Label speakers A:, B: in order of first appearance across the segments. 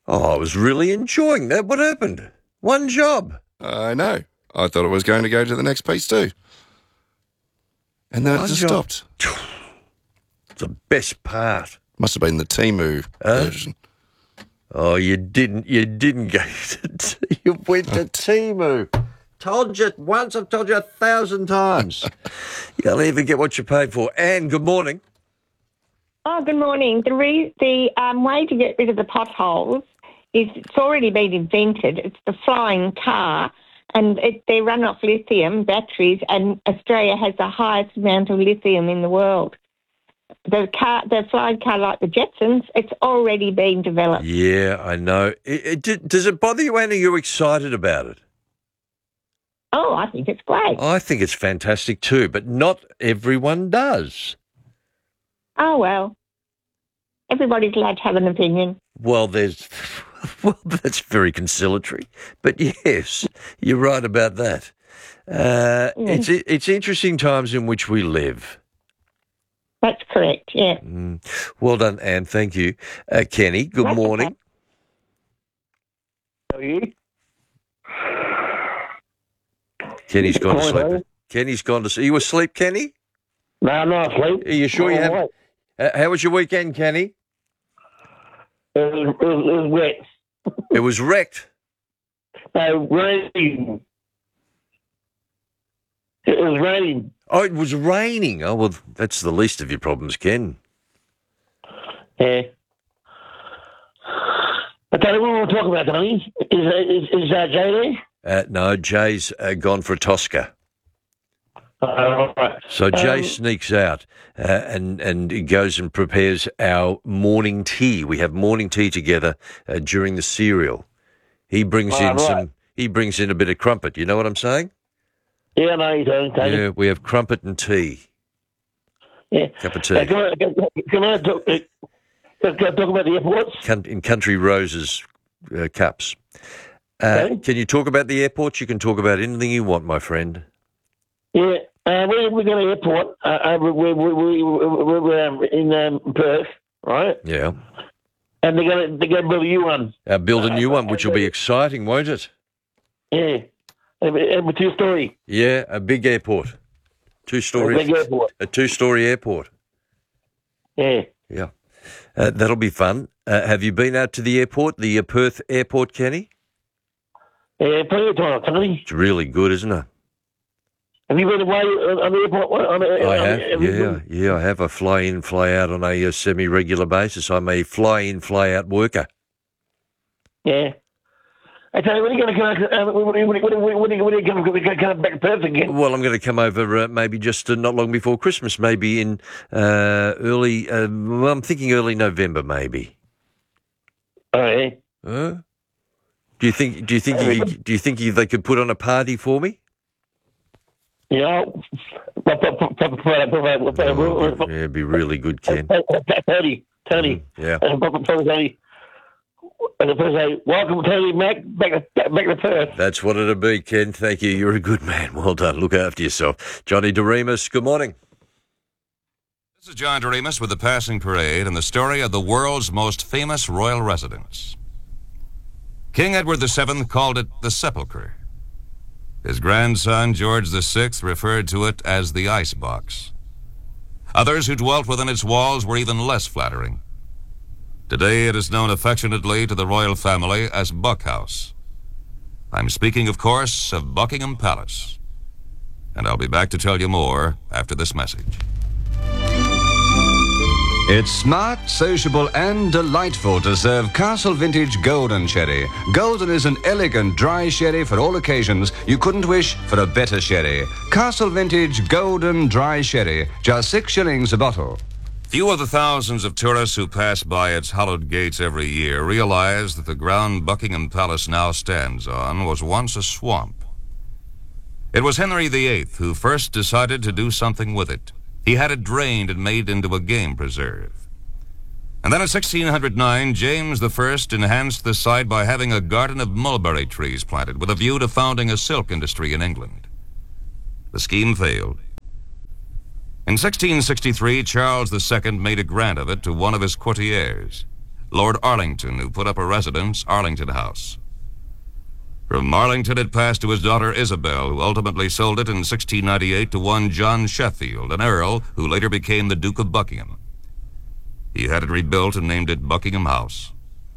A: Oh, I was really enjoying that. What happened? One job.
B: I know. I thought it was going to go to the next piece too. And then it just stopped.
A: It's the best part.
B: Must have been the Temu version.
A: Oh, you didn't go to you went to Temu. Told you once, I've told you 1,000 times. You'll even get what you paid for. Anne, good morning.
C: Oh, good morning. The way to get rid of the potholes is it's already been invented. It's the flying car, and they run off lithium batteries, and Australia has the highest amount of lithium in the world. The flying car like the Jetsons, it's already been developed.
A: Yeah, I know. Does it bother you, Anne? Are you excited about it?
C: Oh, I think it's great.
A: I think it's fantastic too, but not everyone does.
C: Oh, well, everybody's allowed to have an opinion.
A: Well, that's very conciliatory. But yes, you're right about that. It's interesting times in which we live.
C: That's correct, yeah.
A: Well done, Anne. Thank you. Kenny, good morning.
D: How are you?
A: Kenny's gone to sleep. Kenny's gone to sleep. Are you asleep, Kenny?
D: No, I'm not asleep.
A: Are you sure you have? How was your weekend, Kenny?
D: It was wet.
A: It was wrecked.
D: No, raining. It was raining.
A: Oh, it was raining. Oh, well, that's the least of your problems, Ken.
D: Yeah. I tell you what I want to talk about, Tony. Is Jay there?
A: No, Jay's gone for a Tosca.
D: Right.
A: So Jay sneaks out and he goes and prepares our morning tea. We have morning tea together during the cereal. He brings in a bit of crumpet. You know what I'm saying?
D: Yeah, no, you don't.
A: Yeah, we have crumpet and tea.
D: Yeah.
A: Cup of tea.
D: Can I talk about the airports?
A: In Country Roses cups.
D: Okay.
A: Can you talk about the airports? You can talk about anything you want, my friend.
D: Yeah. We got an airport. We're in Perth, right?
A: Yeah.
D: And they're going to build a new one.
A: Build a new one, which will be exciting, won't it?
D: Yeah. And a 2-story.
A: Yeah, a big airport. 2-story.
D: A big airport.
A: A 2-story airport.
D: Yeah.
A: Yeah. That'll be fun. Have you been out to the airport, the Perth airport, Kenny?
D: Yeah, plenty of time, Tony.
A: It's really good, isn't it?
D: Have you been away on the airport?
A: I have. Yeah, I have. I fly in, fly out on a semi-regular basis. I'm a fly-in, fly-out worker.
D: Yeah. I tell you, when are you going to come back to Perth again?
A: Well, I'm going to come over maybe just not long before Christmas, maybe in early. I'm thinking early November, maybe.
D: Oh yeah.
A: Do you think they could put on a party for me?
D: Yeah.
A: It'd be really good, Ken.
D: Tony.
A: Yeah.
D: And the first say, welcome, Tony, back to Perth.
A: That's what it'll be, Ken. Thank you. You're a good man. Well done. Look after yourself. Johnny DeRemus, good morning.
E: This is John DeRemus with the Passing Parade and the story of the world's most famous royal residence. King Edward VII called it the Sepulchre. His grandson, George VI, referred to it as the Icebox. Others who dwelt within its walls were even less flattering. Today it is known affectionately to the royal family as Buck House. I'm speaking, of course, of Buckingham Palace. And I'll be back to tell you more after this message.
F: It's smart, sociable and delightful to serve Castle Vintage Golden Sherry. Golden is an elegant dry sherry for all occasions. You couldn't wish for a better sherry. Castle Vintage Golden Dry Sherry, just 6 shillings a bottle.
E: Few of the thousands of tourists who pass by its hallowed gates every year realize that the ground Buckingham Palace now stands on was once a swamp. It was Henry VIII who first decided to do something with it. He had it drained and made into a game preserve. And then in 1609, James I enhanced the site by having a garden of mulberry trees planted with a view to founding a silk industry in England. The scheme failed. In 1663, Charles II made a grant of it to one of his courtiers. Lord Arlington, who put up a residence, Arlington House. From Arlington, it passed to his daughter Isabel, who ultimately sold it in 1698 to one John Sheffield, an earl who later became the Duke of Buckingham. He had it rebuilt and named it Buckingham House.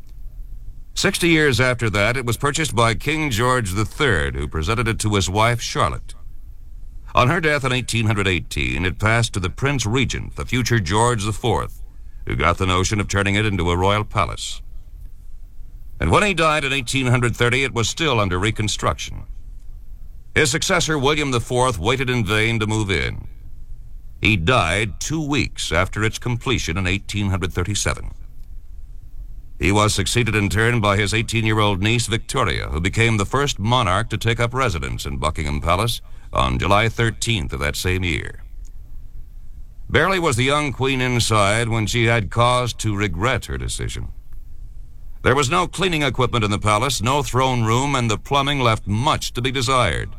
E: 60 years after that, it was purchased by King George III, who presented it to his wife, Charlotte. On her death in 1818, it passed to the Prince Regent, the future George IV, who got the notion of turning it into a royal palace. And when he died in 1830, it was still under reconstruction. His successor, William IV, waited in vain to move in. He died 2 weeks after its completion in 1837. He was succeeded in turn by his 18-year-old niece, Victoria, who became the first monarch to take up residence in Buckingham Palace on July 13th of that same year. Barely was the young queen inside when she had cause to regret her decision. There was no cleaning equipment in the palace, no throne room, and the plumbing left much to be desired.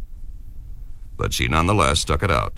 E: But she nonetheless stuck it out.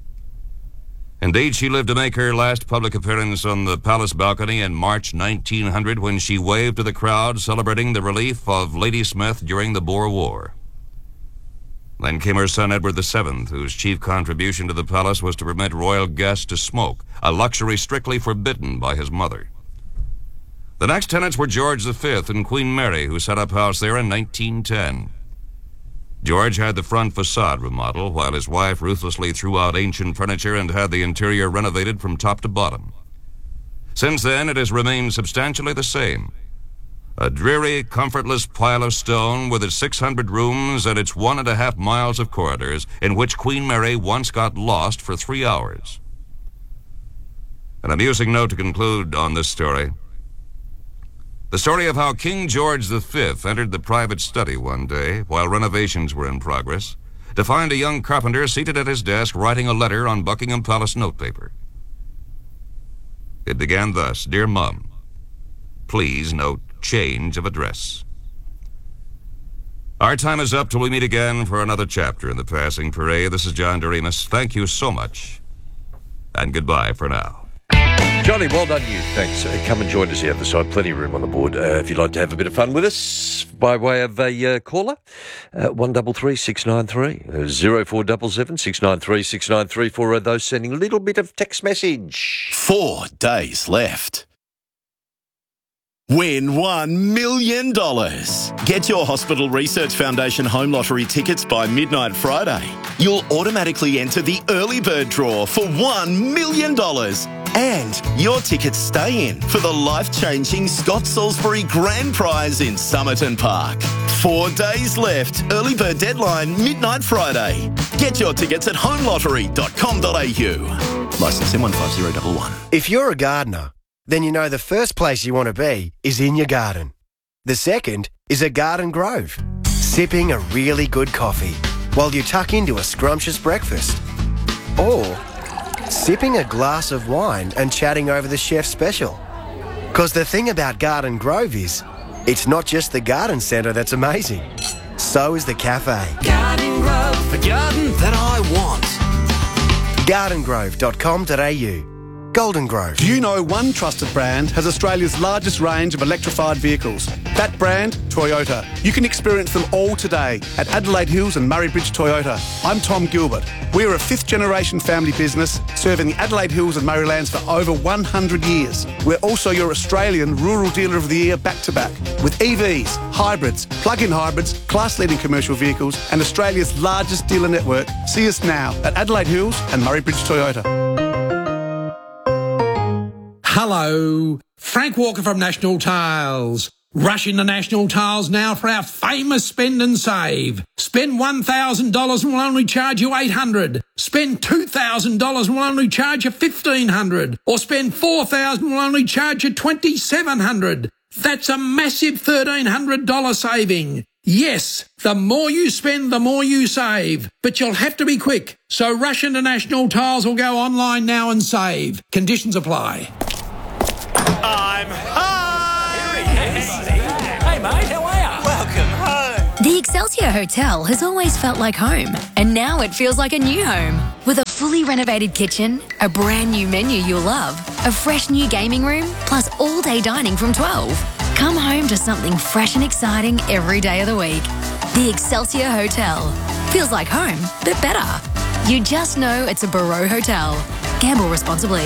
E: Indeed, she lived to make her last public appearance on the palace balcony in March 1900 when she waved to the crowd celebrating the relief of Ladysmith during the Boer War. Then came her son Edward VII, whose chief contribution to the palace was to permit royal guests to smoke, a luxury strictly forbidden by his mother. The next tenants were George V and Queen Mary, who set up house there in 1910. George had the front facade remodeled, while his wife ruthlessly threw out ancient furniture and had the interior renovated from top to bottom. Since then, it has remained substantially the same. A dreary, comfortless pile of stone with its 600 rooms and its 1.5 miles of corridors, in which Queen Mary once got lost for 3 hours. An amusing note to conclude on this story. The story of how King George V entered the private study one day while renovations were in progress to find a young carpenter seated at his desk writing a letter on Buckingham Palace notepaper. It began thus: "Dear Mum, please note change of address." Our time is up till we meet again for another chapter in the Passing Parade. This is John Doremus. Thank you so much, and goodbye for now.
A: Johnny, well done you. Thanks. Come and join us the other side. Plenty of room on the board if you'd like to have a bit of fun with us by way of a caller. 133 693 0477 693 693 for those sending a little bit of text message.
G: 4 days left. Win $1 million. Get your Hospital Research Foundation home lottery tickets by midnight Friday. You'll automatically enter the early bird draw for $1 million. And your tickets stay in for the life-changing Scott Salisbury Grand Prize in Somerton Park. 4 days left. Early bird deadline, midnight Friday. Get your tickets at homelottery.com.au. Licence M15011.
H: If you're a gardener, then you know the first place you want to be is in your garden. The second is a garden grove, sipping a really good coffee while you tuck into a scrumptious breakfast. Or sipping a glass of wine and chatting over the chef's special. Because the thing about Garden Grove is, it's not just the garden centre that's amazing. So is the cafe.
I: Garden Grove, the garden that I want.
H: gardengrove.com.au. Golden Grove.
J: Do you know one trusted brand has Australia's largest range of electrified vehicles? That brand, Toyota. You can experience them all today at Adelaide Hills and Murray Bridge Toyota. I'm Tom Gilbert. We're a 5th-generation family business serving the Adelaide Hills and Murraylands for over 100 years. We're also your Australian Rural Dealer of the Year back-to-back with EVs, hybrids, plug-in hybrids, class-leading commercial vehicles and Australia's largest dealer network. See us now at Adelaide Hills and Murray Bridge Toyota.
K: Hello, Frank Walker from National Tiles. Rush into National Tiles now for our famous spend and save. Spend $1,000 and we'll only charge you $800. Spend $2,000 and we'll only charge you $1,500. Or spend $4,000 and we'll only charge you $2,700. That's a massive $1,300 saving. Yes, the more you spend, the more you save. But you'll have to be quick. So rush into National Tiles or go online now and save. Conditions apply.
I: I'm home! Hey mate, how are you? Welcome home.
L: The Excelsior Hotel has always felt like home, and now it feels like a new home. With a fully renovated kitchen, a brand new menu you'll love, A fresh new gaming room, plus all-day dining from 12. Come home to something fresh and exciting every day of the week. The Excelsior Hotel. Feels like home, but better. You just know it's a Barreau Hotel. Gamble responsibly.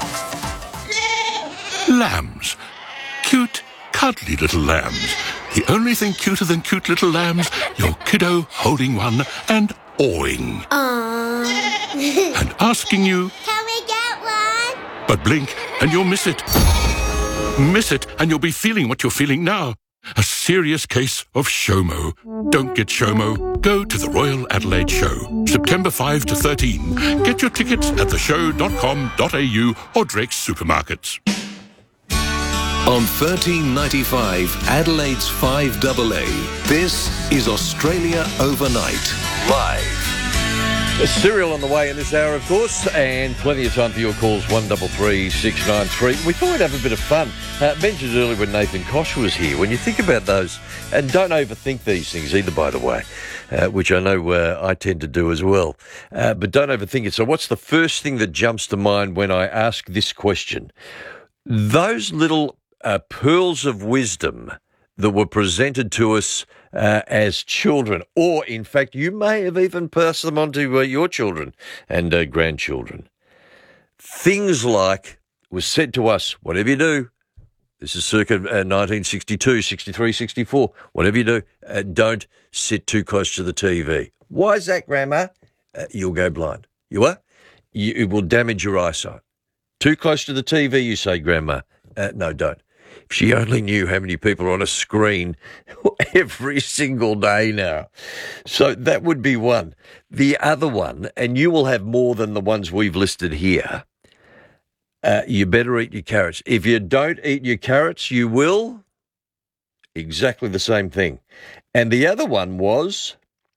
M: Lambs. Cute, cuddly little lambs. The only thing cuter than cute little lambs, your kiddo holding one and awing.
N: Aww.
M: And asking you,
N: can we get one?
M: But blink and you'll miss it. Miss it and you'll be feeling what you're feeling now. A serious case of SHOMO. Don't get SHOMO. Go to the Royal Adelaide Show, September 5 to 13. Get your tickets at theshow.com.au or Drake's supermarkets.
O: On 1395 Adelaide's 5AA, this is Australia Overnight, live.
A: A serial on the way in this hour, of course, and plenty of time for your calls, 133 693. We thought we'd have a bit of fun. Mentioned earlier when Nathan Koch was here, when you think about those, and don't overthink these things either, by the way, which I know I tend to do as well, but don't overthink it. So what's the first thing that jumps to mind when I ask this question? Those little pearls of wisdom that were presented to us as children, or in fact, you may have even passed them on to your children and grandchildren. Things like was said to us, whatever you do, this is circa 1962, 63, 64, whatever you do, don't sit too close to the TV. Why is that, Grandma? You'll go blind. You what? It will damage your eyesight. Too close to the TV, you say, Grandma. No, don't. If she only knew how many people are on a screen every single day now. So that would be one. The other one, and you will have more than the ones we've listed here, you better eat your carrots. If you don't eat your carrots, you will. Exactly the same thing. And the other one was,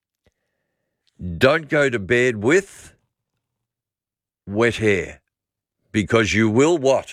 A: don't go to bed with wet hair, because you will what?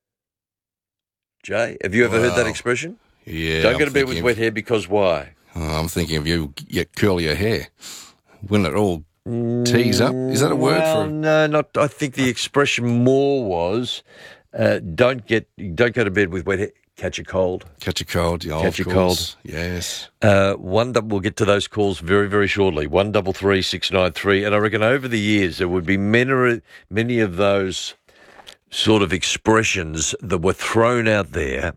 A: Jay, have you ever heard that expression?
B: Yeah.
A: Don't go to bed with wet hair because why?
B: I'm thinking of you curl your hair. Wouldn't it all tease up? Is that a word for?
A: No, not. I think the expression more was, don't go to bed with wet hair. Catch a cold.
B: Catch a cold. Yeah,
A: catch
B: of
A: a
B: course.
A: cold.
B: Yes.
A: We'll get to those calls very, very shortly. 133 693, and I reckon over the years there would be many of those sort of expressions that were thrown out there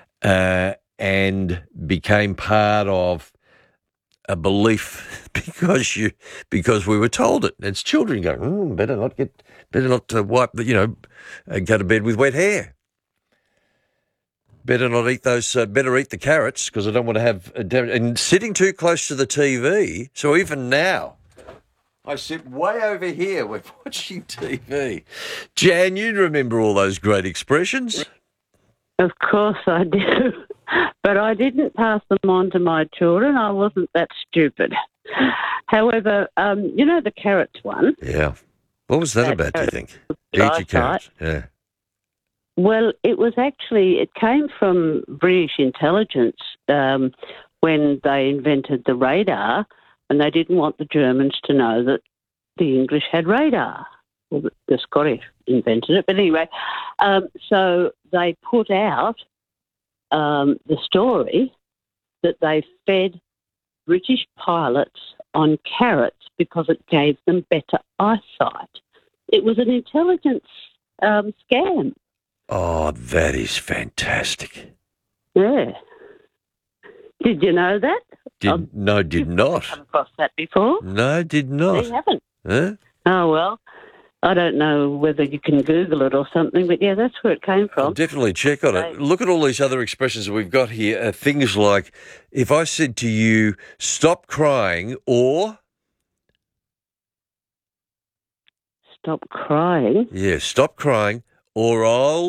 A: and became part of a belief because we were told it. It's children going, better not wipe the, go to bed with wet hair. Better not eat those. Better eat the carrots because I don't want to have and sitting too close to the TV. So even now, I sit way over here. We're watching TV. Jan, you remember all those great expressions?
P: Of course I do. But I didn't pass them on to my children. I wasn't that stupid. However, the carrots one.
A: Yeah. What was that about, do you think? Eat your carrots. Yeah.
P: Well, it came from British intelligence when they invented the radar. And they didn't want the Germans to know that the English had radar. Well, the Scottish invented it. But anyway, so they put out the story that they fed British pilots on carrots because it gave them better eyesight. It was an intelligence scam.
A: Oh, that is fantastic.
P: Yeah. Did you know that?
A: Did not.
P: Come across that before?
A: No, did not.
P: You haven't.
A: Huh?
P: Oh, well, I don't know whether you can Google it or something, but yeah, that's where it came from.
A: I'll definitely check on it. Look at all these other expressions that we've got here. Things like, if I said to you, stop crying, or...
P: Stop crying?
A: Yeah, stop crying, or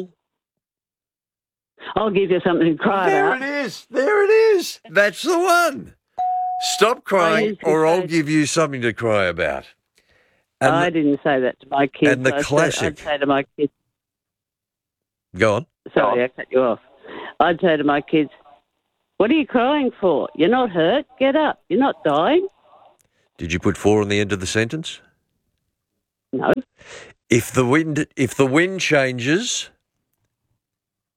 P: I'll give you something to cry about.
A: There it is. That's the one. Stop crying or I'll give you something to cry about. And
P: I didn't say that to my kids.
A: And the classic.
P: I'd say to my kids...
A: Go on.
P: Sorry, I cut you off. I'd say to my kids, what are you crying for? You're not hurt. Get up. You're not dying.
A: Did you put 4 on the end of the sentence?
P: No.
A: If the wind changes...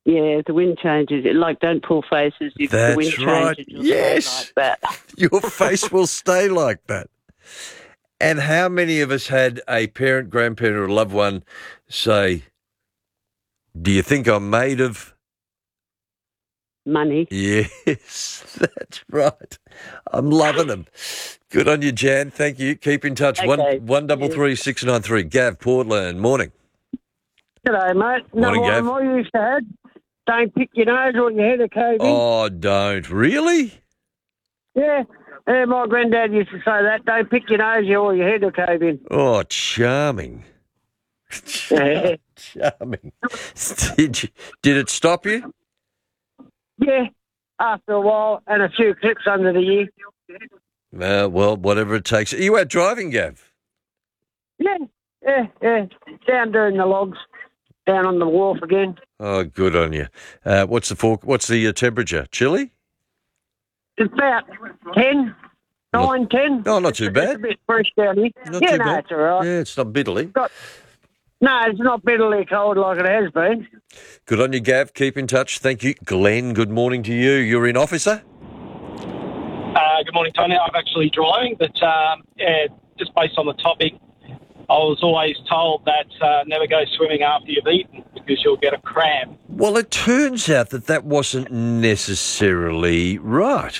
P: Yeah, the wind changes. Like, don't pull faces. If the wind
A: That's right.
P: changes, you'll
A: Yes.
P: stay like that.
A: Your face will stay like that. And how many of us had a parent, grandparent, or a loved one say, "Do you think I'm made of
P: money?"
A: Yes, that's right. I'm loving them. Good on you, Jan. Thank you. Keep in touch.
P: Okay.
A: 133693. Gav, Portland. Morning.
D: G'day, mate.
A: Morning,
D: Number
A: Gav.
D: one I used to have, don't pick your nose or your head a cave in.
A: Oh, don't. Really?
D: Yeah. Yeah, my granddad used to say that. Don't pick your nose or your head will cave in.
A: Oh, charming.
D: Yeah.
A: Charming. Did it stop you?
D: Yeah, after a while, and a few clips under the ear.
A: Well, whatever it takes. Are you out driving, Gav?
D: Yeah. Down doing the logs, down on the wharf again.
A: Oh, good on you. What's the temperature? Chilly?
D: It's about 10, 9, 10.
A: Oh, not too bad.
D: It's a bit fresh down here.
A: Not too bad.
D: It's all right.
A: Yeah, it's not bitterly.
D: No, it's not bitterly cold like it has been.
A: Good on you, Gav. Keep in touch. Thank you. Glenn, good morning to you. You're in, officer?
Q: Good morning, Tony. I'm actually driving, but just based on the topic, I was always told that never go swimming after you've eaten because you'll get a cramp.
A: Well, it turns out that wasn't necessarily right.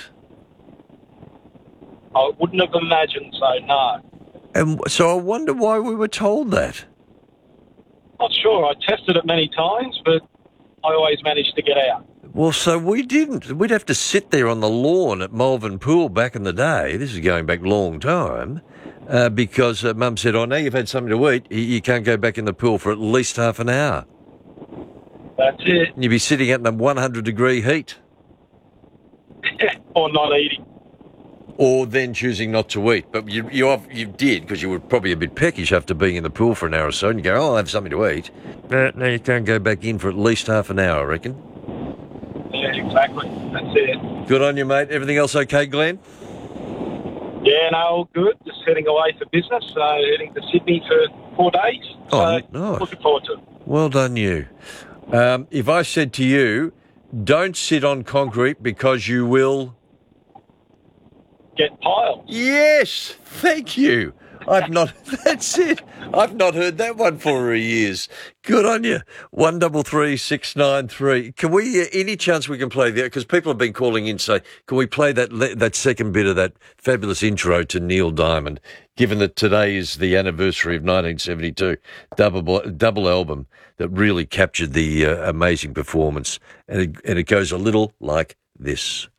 Q: I wouldn't have imagined so, no.
A: And so I wonder why we were told that.
Q: Not sure. I tested it many times, but I always managed to get out.
A: Well, so we didn't. We'd have to sit there on the lawn at Malvern Pool back in the day. This is going back a long time. Because Mum said, "Oh, now you've had something to eat, you can't go back in the pool for at least half an hour."
Q: That's it.
A: And you'd be sitting out in the 100-degree heat.
Q: Or not eating.
A: Or then choosing not to eat. But you did, because you were probably a bit peckish after being in the pool for an hour or so, and you go, "Oh, I'll have something to eat." No, you can't go back in for at least half an hour, I reckon.
Q: Yeah, exactly. That's it.
A: Good on you, mate. Everything else okay, Glenn?
Q: Yeah, no, all good. Just heading away for business. So heading to Sydney for 4 days. So
A: nice.
Q: Looking forward to it.
A: Well done, you. If I said to you, don't sit on concrete because you will...
Q: Get piles.
A: Yes, thank you. That's it. I've not heard that one for years. Good on you. 133693. Can we, any chance we can play that? Because people have been calling in say, can we play that second bit of that fabulous intro to Neil Diamond, given that today is the anniversary of 1972, double album that really captured the amazing performance. And it goes a little like this.